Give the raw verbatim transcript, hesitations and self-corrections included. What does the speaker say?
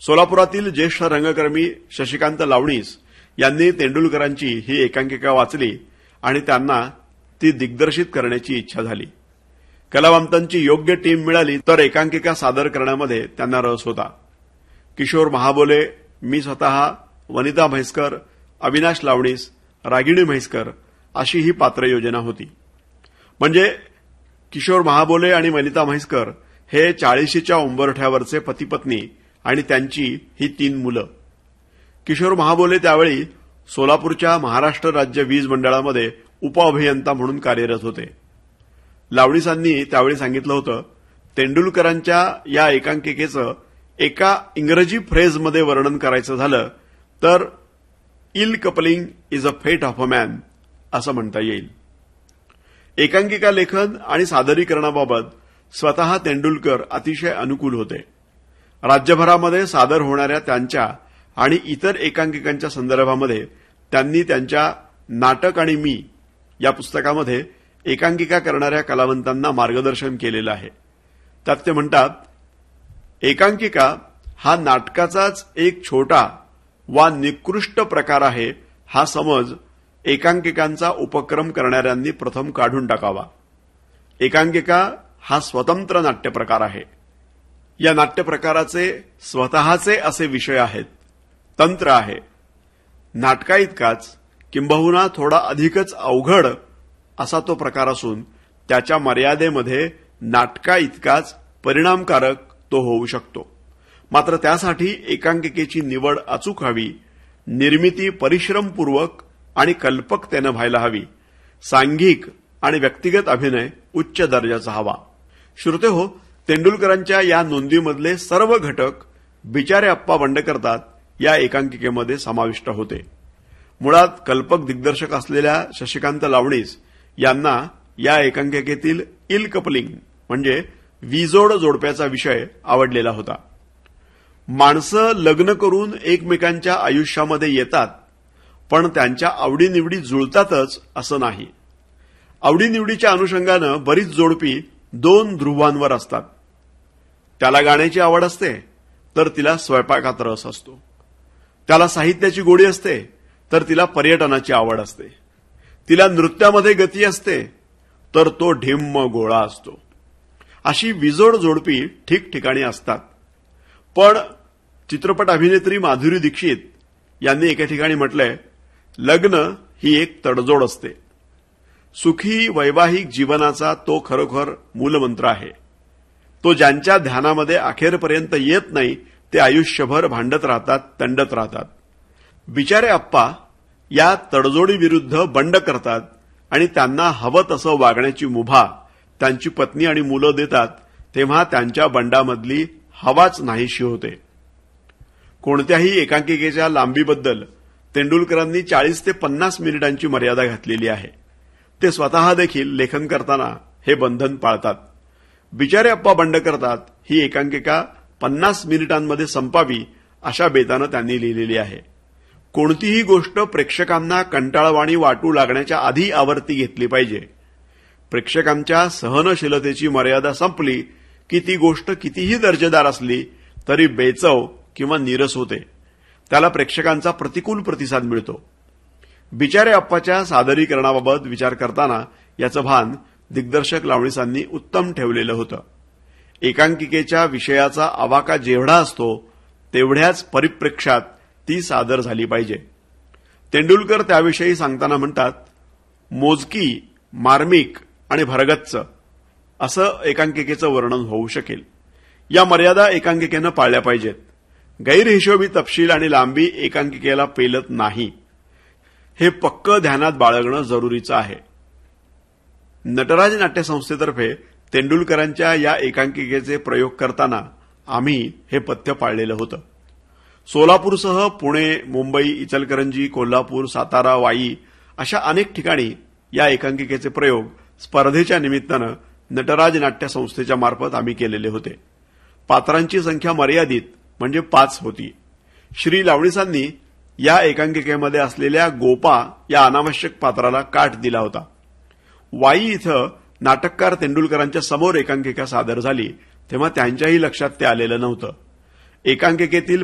सोलापुरातील ज्येष्ठ रंगकर्मी शशिकांत लावणीस यांनी तेंडुलकरांची ही एकांकिका वाचली आणि त्यांना ती दिग्दर्शित करण्याची इच्छा झाली. कलावंतांची योग्य टीम मिळाली तर एकांकिका सादर करण्यामध्ये त्यांना रस होता. किशोर महाबोले, मी स्वतः, वनिता म्हैसकर, अविनाश लावणीस, रागिणी म्हैसकर अशी ही पात्रयोजना होती. म्हणजे किशोर महाबोले आणि वनिता म्हैसकर हे चाळीशीच्या उंबरठ्यावरचे पतीपत्नी आणि त्यांची ही तीन मुलं. किशोर महाबोले त्यावेळी सोलापूरच्या महाराष्ट्र राज्य वीज मंडळामध्ये उपअभियंता म्हणून कार्यरत होते. लावणीसांनी त्यावेळी सांगितलं होतं, तेंडुलकरांच्या या एकांकिकेचं एका इंग्रजी फ्रेजमध्ये वर्णन करायचं झालं तर इल कपलिंग इज अ फेट ऑफ अ मॅन असं म्हणता येईल. एकांकिका लेखन आणि सादरीकरणाबाबत स्वतः तेंडुलकर अतिशय अनुकूल होते. राज्यभरामध्ये सादर होणाऱ्या त्यांच्या आणि इतर एकांकिकांच्या संदर्भामध्ये त्यांनी त्यांच्या नाटक आणि मी या पुस्तकामध्ये एकांकिका करणाऱ्या कलावंतांना मार्गदर्शन केलेलं आहे. त्यात ते म्हणतात, एकांकिका हा नाटकाचाच एक छोटा वा निकृष्ट प्रकार आहे हा समज एकांकिकांचा उपक्रम करणाऱ्यांनी प्रथम काढून टाकावा. एकांकिका हा स्वतंत्र नाट्यप्रकार आहे. या नाट्यप्रकाराचे स्वतःचे असे विषय आहेत, तंत्र आहे. नाटकाइतकाच किंबहुना थोडा अधिकच अवघड असा तो प्रकार असून त्याच्या मर्यादेमध्ये नाटकाइतकाच परिणामकारक तो होऊ शकतो. मात्र त्यासाठी एकांकिकेची निवड अचूक हवी, निर्मिती परिश्रमपूर्वक आणि कल्पकतेनं व्हायला हवी, सांघिक आणि व्यक्तिगत अभिनय उच्च दर्जाचा हवा. श्रोतेहो, तेंडुलकरांच्या या नोंदीमधले सर्व घटक बिचारे अप्पा बंडकरतात या एकांकिकेमध्ये समाविष्ट होते. मुळात कल्पक दिग्दर्शक असलेल्या शशिकांत लावणीस यांना या एकांकिकेतील इल कपलिंग म्हणजे विजोड जोडप्याचा विषय आवडलेला होता. माणसं लग्न करून एकमेकांच्या आयुष्यामध्ये येतात, पण त्यांच्या आवडीनिवडी जुळतातच असं नाही. आवडीनिवडीच्या अनुषंगानं बरीच जोडपी दोन ध्रुवांवर असतात. त्याला गाण्याची आवड असते तर तिला स्वयंपाकात रस असतो. त्याला साहित्याची गोडी असते तर तिला पर्यटनाची आवड असते. तिला नृत्यामध्ये गती असते तर तो ढिम्म गोळा असतो. अशी विजोड जोडपी ठिकठिकाणी असतात. पण चित्रपट अभिनेत्री माधुरी दीक्षित यांनी एका ठिकाणी म्हटलंय, लग्न ही एक तडजोड असते. सुखी वैवाहिक जीवनाचा तो खरोखर मूलमंत्र आहे. तो ज्यांच्या ध्यानामध्ये अखेरपर्यंत येत नाही ते आयुष्यभर भांडत राहतात, तंडत राहतात. बिचारे अप्पा या तडजोडीविरुद्ध बंड करतात आणि त्यांना हवं तसं वागण्याची मुभा त्यांची पत्नी आणि मुलं देतात, तेव्हा त्यांच्या बंडामधली हवाच नाहीशी होते. कोणत्याही एकांकिकेच्या लांबीबद्दल तेंडुलकरांनी चाळीस ते पन्नास मिनिटांची मर्यादा घातलेली आहे. ते स्वतः देखील लेखन करताना हे बंधन पाळतात. बिचारे अप्पा बंड करतात ही एकांकिका पन्नास मिनिटांमध्ये संपावी अशा बेतानं त्यांनी लिहिलेली आहे. कोणतीही गोष्ट प्रेक्षकांना कंटाळवाणी वाटू लागण्याच्या आधी आवर्ती घेतली पाहिजे. प्रेक्षकांच्या सहनशीलतेची मर्यादा संपली की ती गोष्ट कितीही दर्जेदार असली तरी बेचव किंवा नीरस होते. त्याला प्रेक्षकांचा प्रतिकूल प्रतिसाद मिळतो. बिचारे अप्पाच्या सादरीकरणाबाबत विचार करताना याचं भान दिग्दर्शक लावणीसांनी उत्तम ठेवलेलं होतं. एकांकिकेच्या विषयाचा आवाका जेवढा असतो तेवढ्याच परिप्रेक्ष्यात ती सादर झाली पाहिजे. तेंडुलकर त्याविषयी सांगताना म्हणतात, मोजकी, मार्मिक आणि भरगच्च असं एकांकिकेचं वर्णन होऊ शकेल. या मर्यादा एकांकिकेनं पाळल्या पाहिजेत. गैरहिशोबी तपशील आणि लांबी एकांकिकेला पेलत नाही. हे पक्क ध्यानात बाळगणं जरुरीचं आहे. नटराज नाट्यसंस्थेतर्फे तेंडुलकरांच्या या एकांकिकेचे प्रयोग करताना आम्ही हे पथ्य पाळलेलं होतं. सोलापूरसह पुणे, मुंबई, इचलकरंजी, कोल्हापूर, सातारा, वाई अशा अनेक ठिकाणी या एकांकिकेचे प्रयोग स्पर्धेच्या निमित्तानं नटराज नाट्यसंस्थेच्या मार्फत आम्ही केलेले होते. पात्रांची संख्या मर्यादित म्हणजे पाच होती. श्री लावणीसांनी या एकांकिकेमध्ये असलेल्या गोपा या अनावश्यक पात्राला काट दिला होता. वाई इथं नाटककार तेंडुलकरांच्या समोर एकांकिका सादर झाली तेव्हा त्यांच्याही लक्षात ते आलेलं नव्हतं. एकांकिकेतील